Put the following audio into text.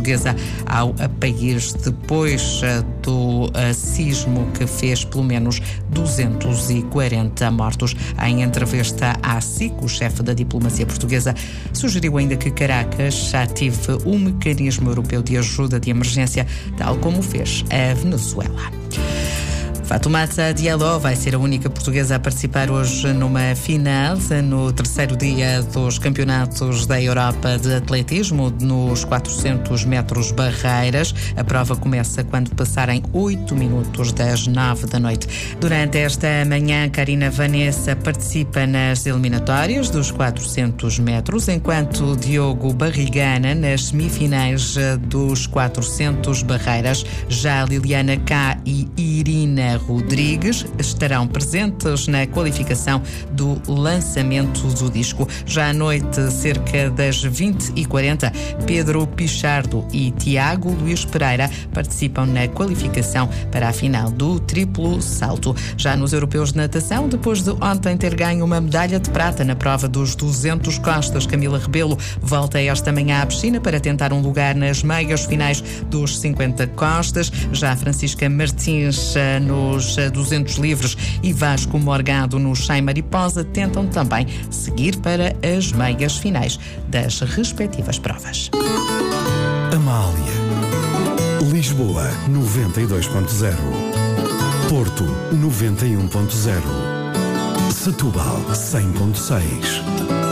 portuguesa ao país depois do sismo que fez pelo menos 240 mortos. Em entrevista à SIC, o chefe da diplomacia portuguesa sugeriu ainda que Caracas ative o mecanismo europeu de ajuda de emergência, tal como fez a Venezuela. Fatoumata Diallo vai ser a única portuguesa a participar hoje numa final no terceiro dia dos campeonatos da Europa de atletismo nos 400 metros barreiras. A prova começa quando passarem 8 minutos das 9 da noite. Durante esta manhã, Karina Vanessa participa nas eliminatórias dos 400 metros, enquanto Diogo Barrigana nas semifinais dos 400 barreiras. Já Liliana K e Irina Rodrigues estarão presentes na qualificação do lançamento do disco. Já à noite, cerca das 20h40, Pedro Pichardo e Tiago Luís Pereira participam na qualificação para a final do triplo salto. Já nos europeus de natação, depois de ontem ter ganho uma medalha de prata na prova dos 200 costas, Camila Rebelo volta esta manhã à piscina para tentar um lugar nas meias finais dos 50 costas. Já Francisca Martins nos 200 livres e Vasco Morgado no 100 mariposa tentam também seguir para as meias finais das respectivas provas. Amália. Lisboa 92.0. Porto 91.0. Setúbal 100.6.